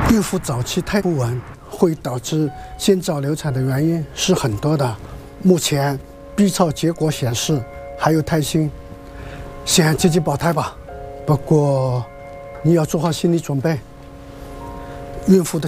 孕妇早期胎不稳会导致先兆流产的原因是很多的。目前 B 超结果显示还有胎心，先积极保胎吧。不过你要做好心理准备，孕妇的